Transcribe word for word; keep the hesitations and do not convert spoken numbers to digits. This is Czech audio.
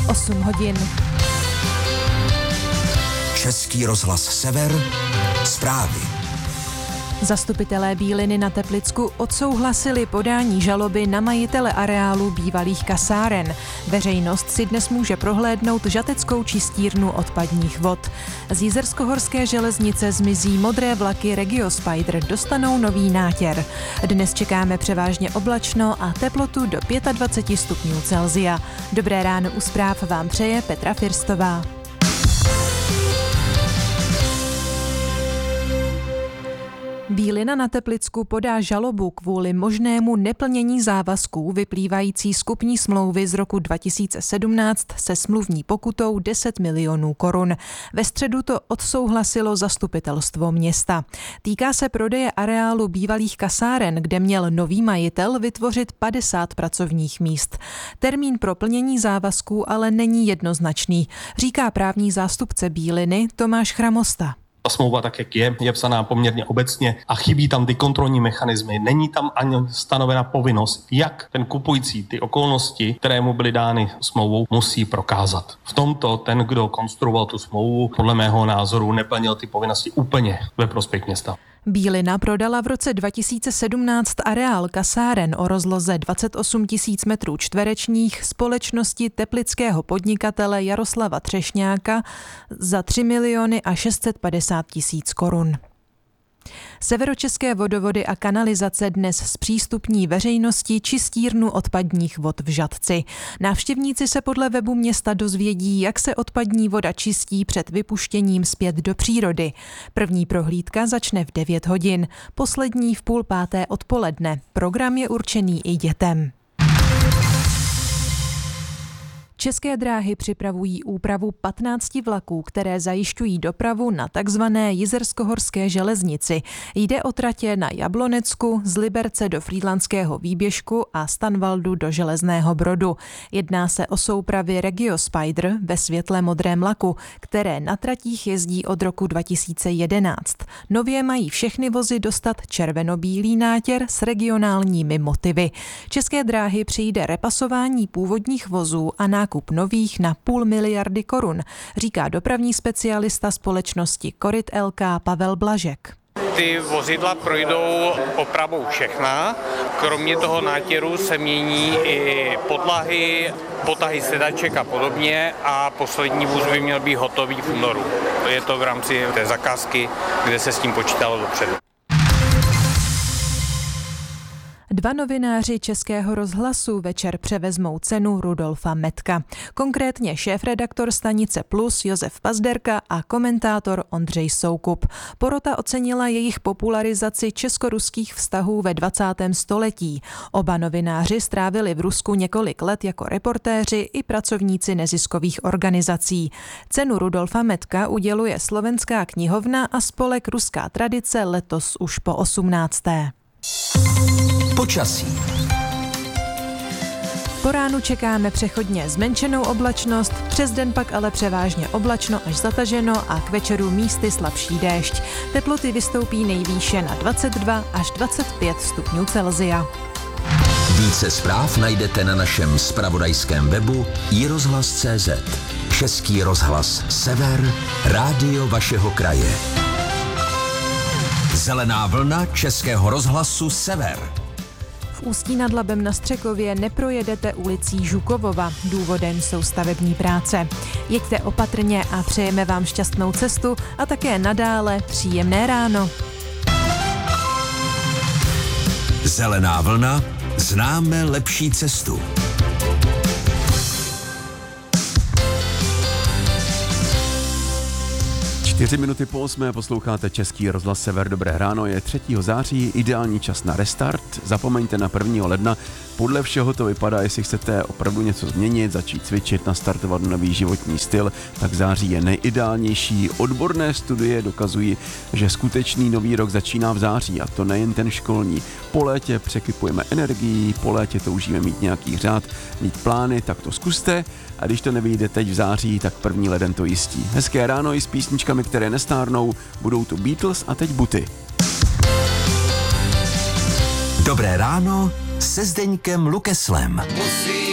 osm hodin. Český rozhlas Sever, zprávy. Zastupitelé Bíliny na Teplicku odsouhlasili podání žaloby na majitele areálu bývalých kasáren. Veřejnost si dnes může prohlédnout žateckou čistírnu odpadních vod. Z Jizerskohorské železnice zmizí modré vlaky Regiospider, dostanou nový nátěr. Dnes čekáme převážně oblačno a teplotu do dvacet pět stupňů Celsia. Dobré ráno u zpráv vám přeje Petra Firstová. Bílina na Teplicku podá žalobu kvůli možnému neplnění závazků vyplývající z kupní smlouvy z roku dva tisíce sedmnáct se smluvní pokutou deset milionů korun. Ve středu to odsouhlasilo zastupitelstvo města. Týká se prodeje areálu bývalých kasáren, kde měl nový majitel vytvořit padesát pracovních míst. Termín pro plnění závazků ale není jednoznačný, říká právní zástupce Bíliny Tomáš Chramosta. Ta smlouva, tak jak je, je psaná poměrně obecně a chybí tam ty kontrolní mechanismy. Není tam ani stanovena povinnost, jak ten kupující ty okolnosti, které mu byly dány smlouvou, musí prokázat. V tomto ten, kdo konstruoval tu smlouvu, podle mého názoru neplnil ty povinnosti úplně ve prospěch města. Bílina prodala v roce dva tisíce sedmnáct areál kasáren o rozloze dvacet osm tisíc metrů čtverečních společnosti teplického podnikatele Jaroslava Třešňáka za tři miliony a šest set padesát tisíc korun. Severočeské vodovody a kanalizace dnes zpřístupní veřejnosti čistírnu odpadních vod v Žatci. Návštěvníci se podle webu města dozvědí, jak se odpadní voda čistí před vypuštěním zpět do přírody. První prohlídka začne v devět hodin, poslední v půl páté odpoledne. Program je určený i dětem. České dráhy připravují úpravu patnácti vlaků, které zajišťují dopravu na takzvané Jizerskohorské železnici. Jde o tratě na Jablonecku, z Liberce do Frýdlantského výběžku a Stanvaldu do Železného Brodu. Jedná se o soupravy Regiospider ve světle modrém vlaku, které na tratích jezdí od roku dva tisíce jedenáct. Nově mají všechny vozy dostat červeno-bílý nátěr s regionálními motivy. České dráhy přijde repasování původních vozů a nákup nových na půl miliardy korun, říká dopravní specialista společnosti Korit el ká Pavel Blažek. Ty vozidla projdou opravou všechna. Kromě toho nátěru se mění i podlahy, potahy sedaček a podobně a poslední vůz by měl být hotový v únoru. Je to v rámci té zakázky, kde se s tím počítalo dopředu. Dva novináři Českého rozhlasu večer převezmou cenu Rudolfa Metka. Konkrétně šéfredaktor stanice Plus Josef Pazderka a komentátor Ondřej Soukup. Porota ocenila jejich popularizaci česko-ruských vztahů ve dvacátém století. Oba novináři strávili v Rusku několik let jako reportéři i pracovníci neziskových organizací. Cenu Rudolfa Metka uděluje Slovenská knihovna a spolek Ruská tradice letos už po osmnácté. Počasí. Po ránu čekáme přechodně zmenšenou oblačnost, přes den pak ale převážně oblačno až zataženo a k večeru místy slabší déšť. Teploty vystoupí nejvýše na dvacet dva až dvacet pět stupňů Celsia. Více zpráv najdete na našem zpravodajském webu i rozhlas tečka cé zet. Český rozhlas Sever, rádio vašeho kraje. Zelená vlna Českého rozhlasu Sever. V Ústí nad Labem na Střekově neprojedete ulicí Žukovova. Důvodem jsou stavební práce. Jeďte opatrně a přejeme vám šťastnou cestu a také nadále příjemné ráno. Zelená vlna, známe lepší cestu. Čtyři minuty po osmé posloucháte Český rozhlas Sever. Dobré ráno, je třetího září, ideální čas na restart. Zapomeňte na prvního ledna. Podle všeho to vypadá, jestli chcete opravdu něco změnit, začít cvičit, nastartovat nový životní styl, tak září je nejideálnější. Odborné studie dokazují, že skutečný nový rok začíná v září, a to nejen ten školní. Po létě překypujeme energií, po létě toužíme mít nějaký řád, mít plány, tak to zkuste. A když to nevyjde teď v září, tak první leden to jistí. Hezké ráno i s písničkami, které nestárnou, budou tu Beatles a teď Buty. Dobré ráno se Zdeňkem Lukeslem.